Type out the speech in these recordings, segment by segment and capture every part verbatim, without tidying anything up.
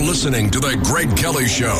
listening to The Greg Kelly Show.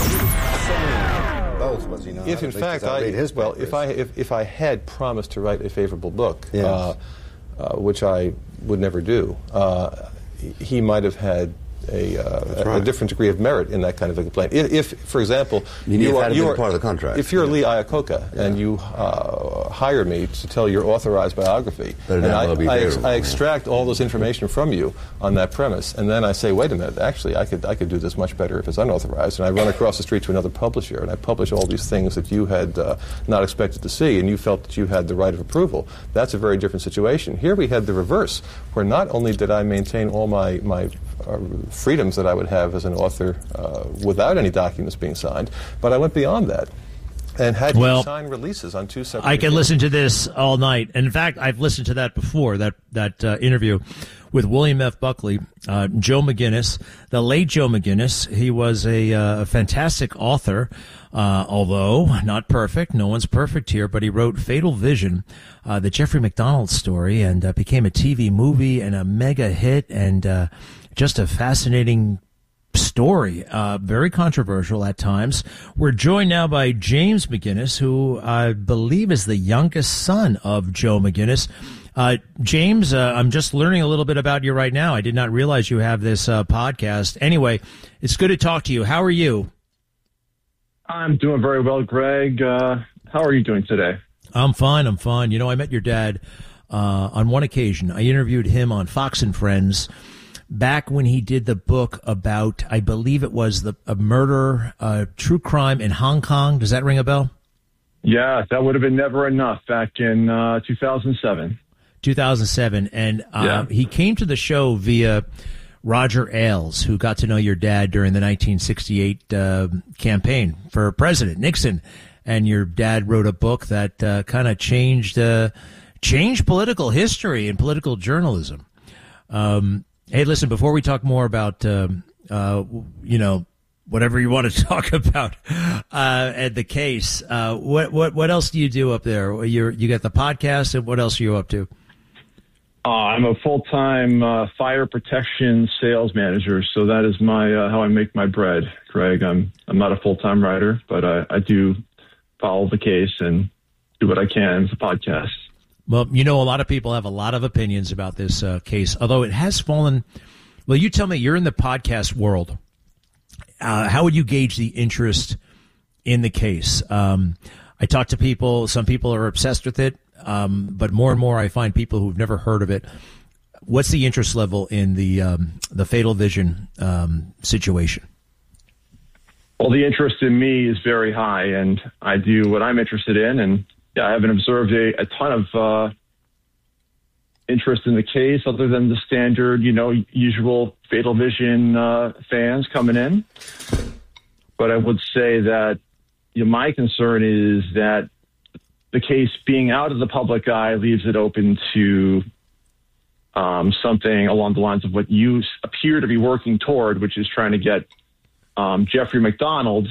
Both, was he not? If in fact I, I his well, if I if, if I had promised to write a favorable book, yes. uh, uh, which I would never do, uh, he might have had a, uh, right. a different degree of merit in that kind of a complaint. If, if for example, you, you are, you are part of the contract. If you're yeah. Lee Iacocca yeah. and you uh, hire me to tell your authorized biography, but and I, I, ex- I yeah. extract all this information from you on that premise, and then I say, wait a minute, actually, I could I could do this much better if it's unauthorized, and I run across the street to another publisher, and I publish all these things that you had uh, not expected to see, and you felt that you had the right of approval. That's a very different situation. Here we had the reverse, where not only did I maintain all my my uh, freedoms that I would have as an author uh, without any documents being signed, but I went beyond that and had well, you sign releases on two separate I can occasions. listen to this all night. And in fact, I've listened to that before, that, that uh, interview with William F. Buckley, uh, Joe McGinnis, the late Joe McGinnis. He was a, uh, a fantastic author, uh, although not perfect. No one's perfect here, but he wrote Fatal Vision, uh, the Jeffrey McDonald story, and uh, became a T V movie and a mega hit, and uh, just a fascinating story, uh, very controversial at times. We're joined now by James McGinnis, who I believe is the youngest son of Joe McGinnis. Uh, James, uh, I'm just learning a little bit about you right now. I did not realize you have this uh, podcast. Anyway, it's good to talk to you. How are you? I'm doing very well, Greg. Uh, how are you doing today? I'm fine. I'm fine. You know, I met your dad uh, on one occasion. I interviewed him on Fox and Friends back when he did the book about, I believe it was the a murder, uh, true crime in Hong Kong. Does that ring a bell? Yeah, that would have been Never Enough back in uh, two thousand seven. two thousand seven. And uh, yeah. he came to the show via Roger Ailes, who got to know your dad during the nineteen sixty-eight uh, campaign for President Nixon. And your dad wrote a book that uh, kind of changed uh, changed political history and political journalism. Um Hey, listen, before we talk more about, um, uh, you know, whatever you want to talk about uh, at the case, uh, what what what else do you do up there? You're, you got the podcast, and what else are you up to? Uh, I'm a full-time uh, fire protection sales manager, so that is my uh, how I make my bread, Greg. I'm I'm not a full-time writer, but I, I do follow the case and do what I can with the podcast. Well, you know, a lot of people have a lot of opinions about this uh, case, although it has fallen. Well, you tell me, you're in the podcast world. Uh, how would you gauge the interest in the case? Um, I talk to people. Some people are obsessed with it, um, but more and more I find people who've never heard of it. What's the interest level in the um, the Fatal Vision um, situation? Well, the interest in me is very high, and I do what I'm interested in, and yeah, I haven't observed a, a ton of uh, interest in the case other than the standard, you know, usual Fatal Vision uh, fans coming in. But I would say that, you know, my concern is that the case being out of the public eye leaves it open to um, something along the lines of what you appear to be working toward, which is trying to get um, Jeffrey McDonald,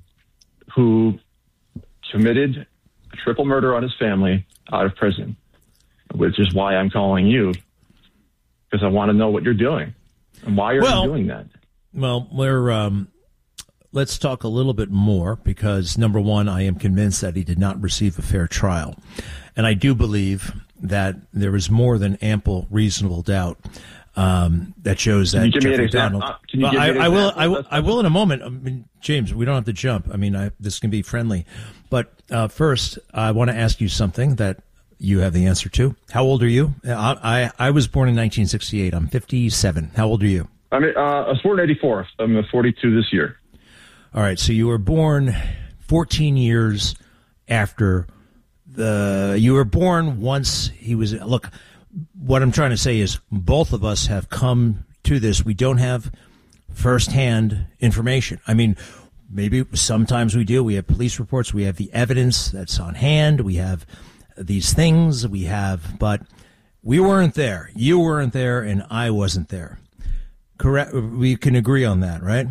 who committed a triple murder on his family, out of prison, which is why I'm calling you, because I want to know what you're doing and why you're well, doing that. Well, we're um, let's talk a little bit more, because number one, I am convinced that he did not receive a fair trial, and I do believe that there is more than ample reasonable doubt um, that shows that Jeffrey McDonald. Uh, can you well, give I, me an I will. I will. I will in a moment. I mean, James, we don't have to jump. I mean, I, this can be friendly. But uh, first, I want to ask you something that you have the answer to. How old are you? I I, I was born in nineteen sixty-eight. I'm fifty-seven. How old are you? I mean, uh, I was born in eighty-four. I'm forty-two this year. All right. So you were born fourteen years after the. You were born once he was. Look, what I'm trying to say is both of us have come to this. We don't have firsthand information. I mean, maybe sometimes we do. We have police reports. We have the evidence that's on hand. We have these things we have, but we weren't there. You weren't there, and I wasn't there. Correct? We can agree on that, right?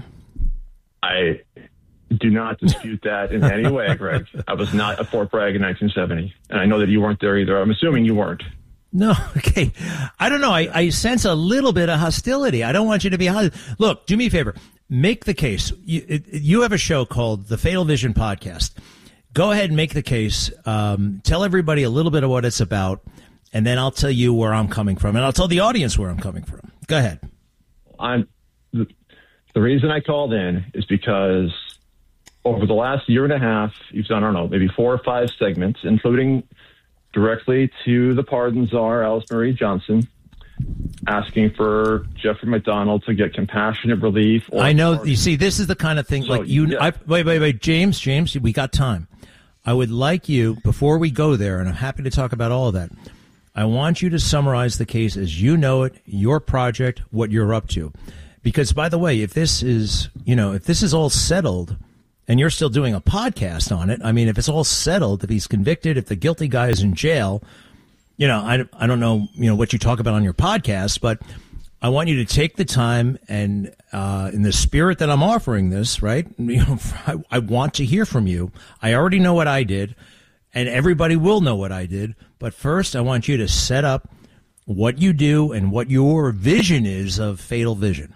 I do not dispute that in any way, Greg. I was not at Fort Bragg in nineteen seventy, and I know that you weren't there either. I'm assuming you weren't. No, okay. I don't know. I, I sense a little bit of hostility. I don't want you to be hostile. Look, do me a favor. make the case. You, it, you have a show called the Fatal Vision Podcast. Go ahead and make the case. Um, tell everybody a little bit of what it's about, and then I'll tell you where I'm coming from, and I'll tell the audience where I'm coming from. Go ahead. I'm the, the reason I called in is because over the last year and a half, you've done, I don't know, maybe four or five segments, including directly to the pardon czar, Alice Marie Johnson, asking for Jeffrey MacDonald to get compassionate relief. Or I know. pardon. You see, this is the kind of thing So, like you. yeah. I, wait, wait, wait, James, James, we got time. I would like you, before we go there, and I'm happy to talk about all of that, I want you to summarize the case as you know it, your project, what you're up to. Because, by the way, if this is, you know, if this is all settled and you're still doing a podcast on it, I mean, if it's all settled, if he's convicted, if the guilty guy is in jail, you know, I, I don't know, you know, what you talk about on your podcast, but I want you to take the time and, uh, in the spirit that I'm offering this, right? You know, I, I want to hear from you. I already know what I did, and everybody will know what I did. But first, I want you to set up what you do and what your vision is of Fatal Vision.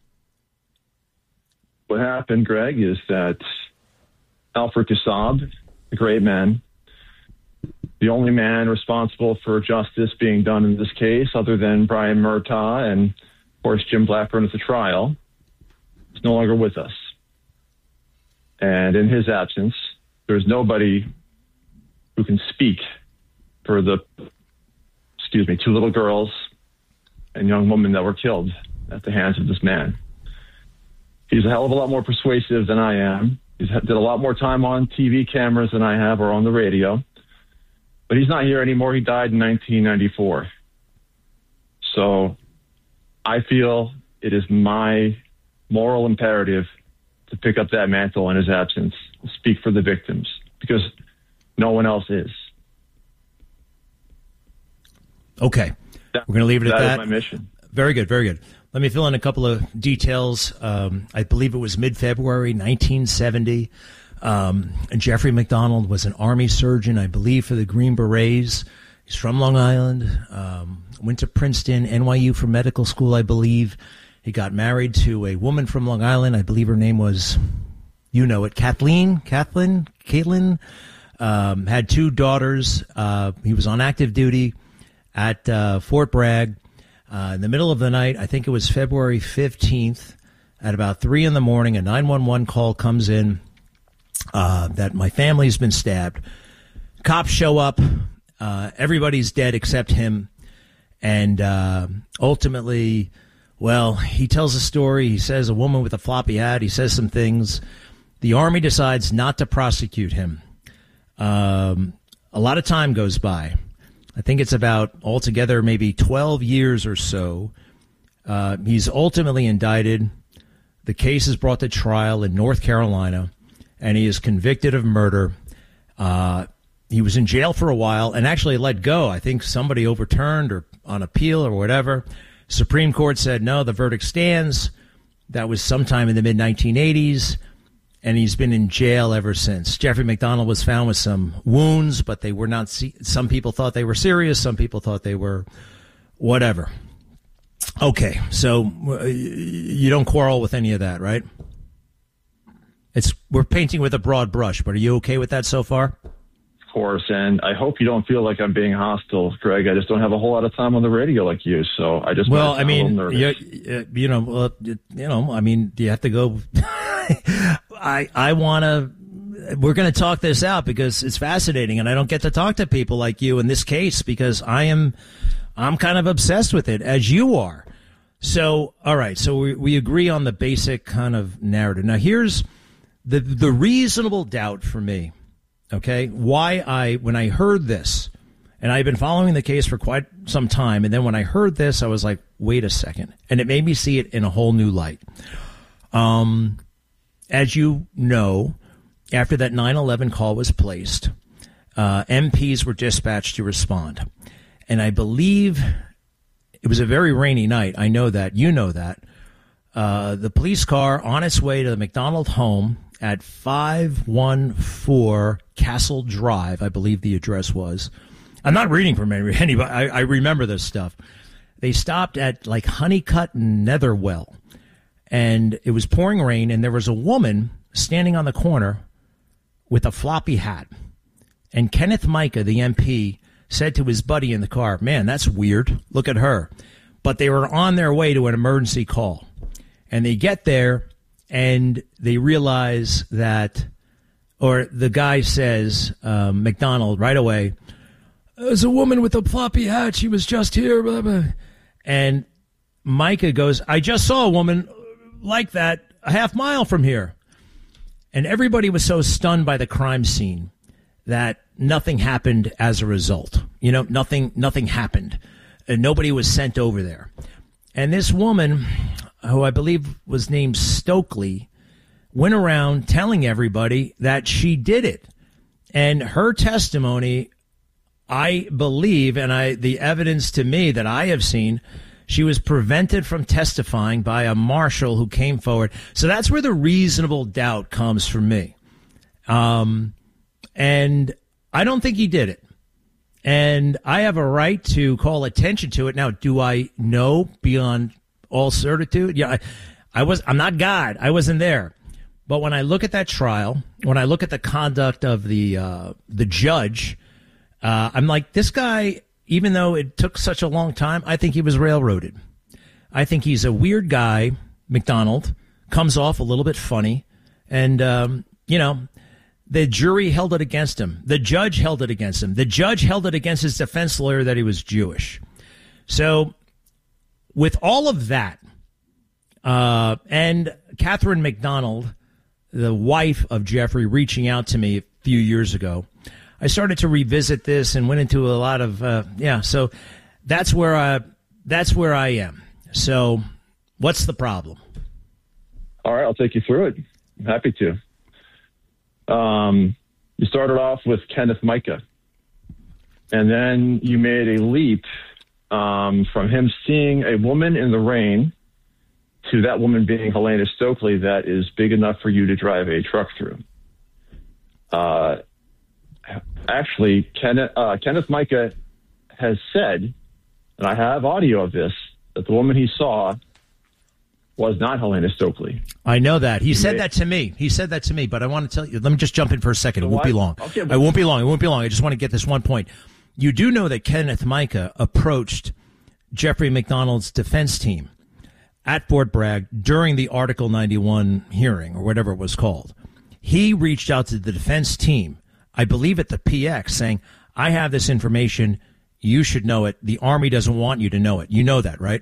What happened, Greg, is that Alfred Kassab, a great man, the only man responsible for justice being done in this case, other than Brian Murtaugh and, of course, Jim Blackburn at the trial, is no longer with us. And in his absence, there's nobody who can speak for the, excuse me, two little girls and young women that were killed at the hands of this man. He's a hell of a lot more persuasive than I am. He's did a lot more time on T V cameras than I have or on the radio. But he's not here anymore. He died in nineteen ninety-four. So I feel it is my moral imperative to pick up that mantle in his absence, and speak for the victims, because no one else is. Okay. We're going to leave it at that. That is my mission. Very good, very good. Let me fill in a couple of details. Um, I believe it was mid-February nineteen seventy. Um, Jeffrey MacDonald was an Army surgeon, I believe, for the Green Berets. He's from Long Island, um, went to Princeton, N Y U for medical school, I believe. He got married to a woman from Long Island. I believe her name was, you know it, Kathleen, Kathleen, Caitlin. Um, had two daughters. Uh, he was on active duty at uh, Fort Bragg. Uh, in the middle of the night, I think it was February fifteenth, at about three in the morning, a nine one one call comes in. Uh, that my family's been stabbed. Cops show up. Uh, everybody's dead except him. And uh, ultimately, well, he tells a story. He says a woman with a floppy hat. He says some things. The Army decides not to prosecute him. Um, a lot of time goes by. I think it's about altogether maybe twelve years or so. Uh, he's ultimately indicted. The case is brought to trial in North Carolina, and he is convicted of murder. Uh, he was in jail for a while and actually let go. I think somebody overturned or on appeal or whatever. Supreme Court said, no, the verdict stands. That was sometime in the mid nineteen eighties, and he's been in jail ever since. Jeffrey MacDonald was found with some wounds, but they were not, se- some people thought they were serious. Some people thought they were whatever. Okay, so uh, you don't quarrel with any of that, right? It's we're painting with a broad brush, but are you okay with that so far? Of course, and I hope you don't feel like I'm being hostile, Greg. I just don't have a whole lot of time on the radio like you, so I just well, I mean, you, you know, uh, you know, I mean, do you have to go? I I want to. We're going to talk this out because it's fascinating, and I don't get to talk to people like you in this case because I am, I'm kind of obsessed with it, as you are. So, all right, so we we agree on the basic kind of narrative. Now, here's the the reasonable doubt for me. Okay, why I when I heard this, and I've been following the case for quite some time, and then when I heard this, I was like, wait a second, and it made me see it in a whole new light. Um, as you know, after that nine eleven call was placed, uh, M Ps were dispatched to respond, and I believe it was a very rainy night. I know that. You know that. Uh, the police car on its way to the MacDonald home at five one four Castle Drive, I believe the address was. I'm not reading from anybody. I, I remember this stuff. They stopped at like Honeycutt and Netherwell. and it was pouring rain, and there was a woman standing on the corner with a floppy hat. And Kenneth Micah, the M P, said to his buddy in the car, "Man, that's weird. Look at her." But they were on their way to an emergency call. And they get there, and they realize that, or the guy says, um, McDonald, right away, "There's a woman with a floppy hat. She was just here." Blah, blah. And Micah goes, "I just saw a woman like that a half mile from here." And everybody was so stunned by the crime scene that nothing happened as a result. You know, nothing, nothing happened. And nobody was sent over there. And this woman, who I believe was named Stokely, went around telling everybody that she did it. And her testimony, I believe, and I the evidence to me that I have seen, she was prevented from testifying by a marshal who came forward. So that's where the reasonable doubt comes from me. Um, and I don't think he did it. And I have a right to call attention to it. Now, do I know beyond all certitude? Yeah, I, I was, I'm not God. I wasn't there. But when I look at that trial, when I look at the conduct of the, uh, the judge, uh, I'm like, this guy, even though it took such a long time, I think he was railroaded. I think he's a weird guy, McDonald, comes off a little bit funny. And, um, you know, the jury held it against him. The judge held it against him. The judge held it against his defense lawyer that he was Jewish. So with all of that, uh, and Catherine McDonald, the wife of Jeffrey, reaching out to me a few years ago, I started to revisit this and went into a lot of, uh, yeah, so that's where I, that's where I am. So what's the problem? All right, I'll take you through it. I'm happy to. Um, you started off with Kenneth Micah, and then you made a leap um, from him seeing a woman in the rain to that woman being Helena Stokely that is big enough for you to drive a truck through. Uh, actually, Kenneth, uh, Kenneth Micah has said, and I have audio of this, that the woman he saw was not Helena Stokely. I know that. He, he said made, that to me. He said that to me, but I want to tell you, let me just jump in for a second. It won't be long. Okay, it won't be long. It won't be long. I just want to get this one point. You do know that Kenneth Micah approached Jeffrey McDonald's defense team at Fort Bragg during the Article ninety-one hearing, or whatever it was called. He reached out to the defense team, I believe at the P X, saying, "I have this information. You should know it. The Army doesn't want you to know it." You know that, right?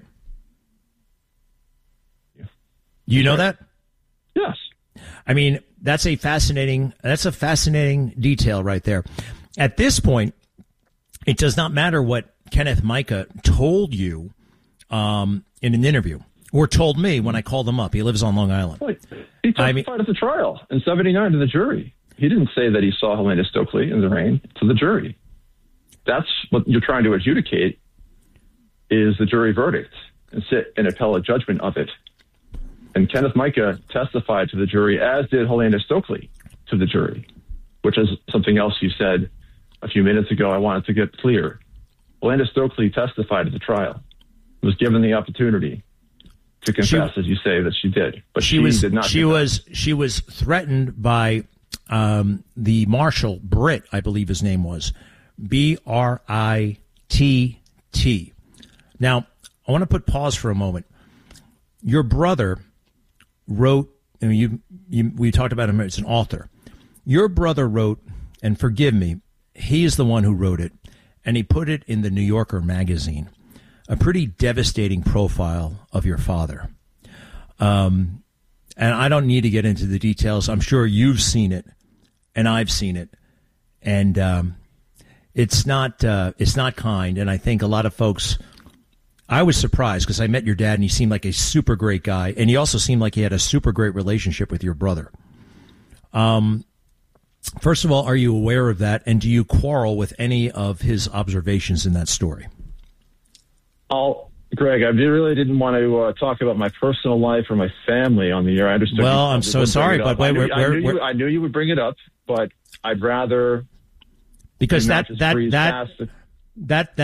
You know that? Yes. I mean, that's a fascinating, that's a fascinating detail right there. At this point, it does not matter what Kenneth Micah told you um, in an interview, or told me when I called him up. He lives on Long Island. Wait, he testified I mean, at the trial in seventy-nine to the jury. He didn't say that he saw Helena Stokely in the rain to the jury. That's what you're trying to adjudicate, is the jury verdict, and sit an appellate judgment of it. And Kenneth Micah testified to the jury, as did Helena Stokely to the jury, which is something else you said a few minutes ago I wanted to get clear. Helena Stokely testified at the trial, was given the opportunity to confess, she, as you say, that she did. But she, she was, did not. She was, she was threatened by um, the marshal, Britt, I believe his name was, B R I T T. Now, I want to put pause for a moment. Your brother wrote, I mean, you, you, we talked about him as an author. Your brother wrote, and forgive me, he is the one who wrote it, and he put it in the New Yorker magazine, a pretty devastating profile of your father. Um, and I don't need to get into the details. I'm sure you've seen it, and I've seen it, and um, it's not uh, it's not kind. And I think a lot of folks. I was surprised because I met your dad and he seemed like a super great guy. And he also seemed like he had a super great relationship with your brother. Um, first of all, are you aware of that? And do you quarrel with any of his observations in that story? Oh, Greg, I really didn't want to uh, talk about my personal life or my family on the air. I understood. Well, I'm so sorry, but wait, I knew, we're, I, knew we're, you, I knew you would bring it up, but I'd rather because that that that, that that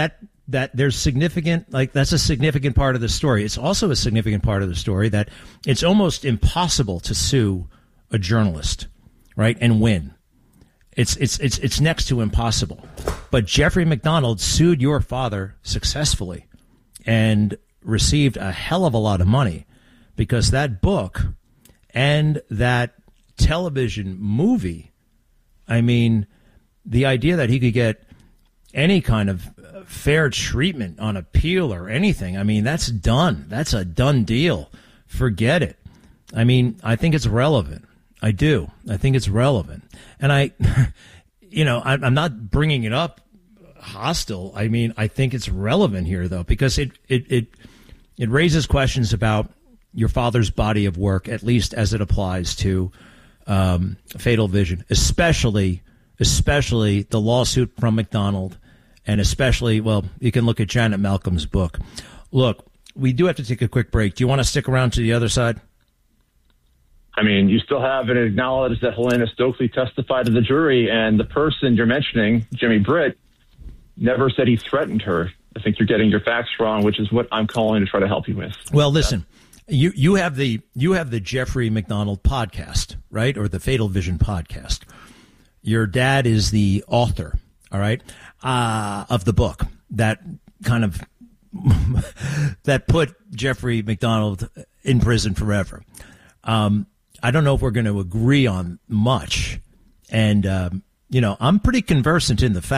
that there's significant, like that's a significant part of the story. It's also a significant part of the story that it's almost impossible to sue a journalist, right, and win. It's it's it's it's next to impossible. But Jeffrey MacDonald sued your father successfully and received a hell of a lot of money because that book and that television movie, I mean, the idea that he could get any kind of fair treatment on appeal or anything, I mean, that's done. That's a done deal. Forget it. I mean, I think it's relevant. I do. I think it's relevant. And I, you know, I'm not bringing it up hostile. I mean, I think it's relevant here, though, because it, it, it, it raises questions about your father's body of work, at least as it applies to um, Fatal Vision, especially, especially the lawsuit from MacDonald, and especially, well, you can look at Janet Malcolm's book. Look, we do have to take a quick break. Do you want to stick around to the other side? I mean, you still haven't acknowledged that Helena Stokely testified to the jury, and the person you're mentioning, Jimmy Britt, never said he threatened her. I think you're getting your facts wrong, which is what I'm calling to try to help you with. Well, listen, you you have the you have the Jeffrey MacDonald podcast, right, or the Fatal Vision podcast. Your dad is the author, all right, uh, of the book that kind of that put Jeffrey MacDonald in prison forever. Um, I don't know if we're going to agree on much. And, um, you know, I'm pretty conversant in the facts.